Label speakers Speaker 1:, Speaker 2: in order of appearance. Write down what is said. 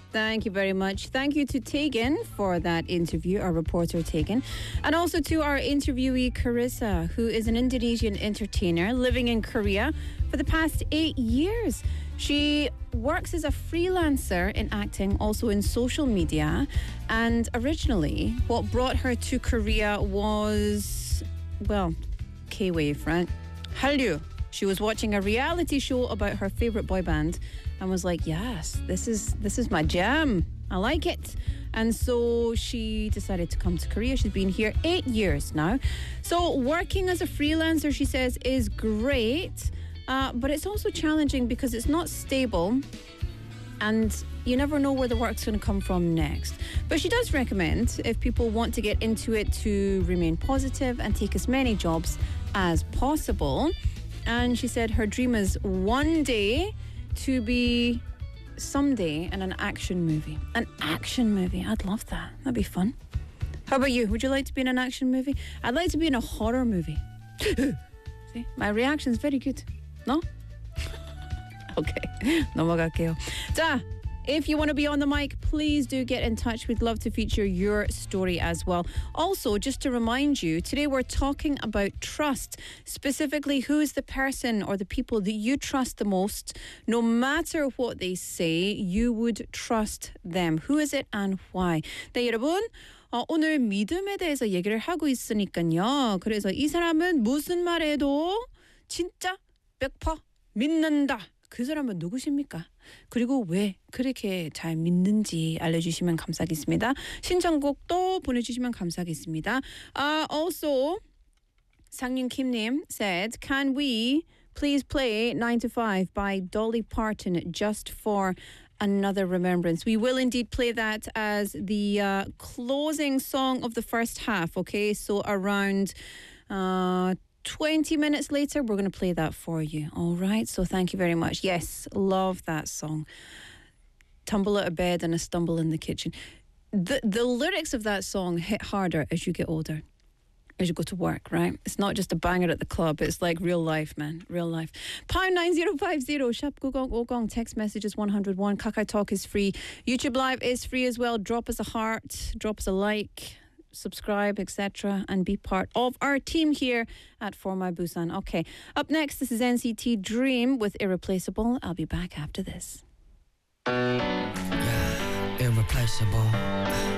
Speaker 1: Thank you very much. Thank you to Tegan for that interview, our reporter Tegan. And also to our interviewee Carissa, who is an Indonesian entertainer living in Korea for the past 8 years. She works as a freelancer in acting, also in social media. And originally, what brought her to Korea was, well, K-Wave, right? Hallyu. She was watching a reality show about her favorite boy band and was like, yes, this is my jam. I like it. And so she decided to come to Korea. She's been here 8 years now. So working as a freelancer, she says, is great, but it's also challenging because it's not stable and you never know where the work's going to come from next. But she does recommend, if people want to get into it, to remain positive and take as many jobs as possible. And she said her dream is one day to be someday in an action movie. An action movie. I'd love that. That'd be fun. How about you? Would you like to be in an action movie? I'd like to be in a horror movie. See? My reaction's very good. No? Okay. 넘어갈게요. 자, if you want to be on the mic, please do get in touch. We'd love to feature your story as well. Also, just to remind you, today we're talking about trust. Specifically, who is the person or the people that you trust the most? No matter what they say, you would trust them. Who is it and why? 네, 여러분. 오늘 믿음에 대해서 얘기를 하고 있으니까요. 그래서 이 사람은 무슨 말해도 진짜 100% 믿는다. 그 사람은 누구십니까? 그리고 왜 그렇게 잘 믿는지 알려주시면 감사하겠습니다. 신청곡도 보내주시면 감사하겠습니다. Also, 상윤 Kim님 said, can we please play 9 to 5 by Dolly Parton just for another remembrance? We will indeed play that as the closing song of the first half, okay? So around 20 minutes later, we're going to play that for you. All right. So thank you very much. Yes, love that song. Tumble out of bed and a stumble in the kitchen. The lyrics of that song hit harder as you get older, as you go to work, right? It's not just a banger at the club. It's like real life, man. Real life. Pound 9050, Shop 9050, text messages 101. Kakao Talk is free. YouTube Live is free as well. Drop us a heart, drop us a like, subscribe, etc., and be part of our team here at For My Busan. Okay, up next, this is NCT Dream with Irreplaceable. I'll be back after this.
Speaker 2: Yeah, irreplaceable.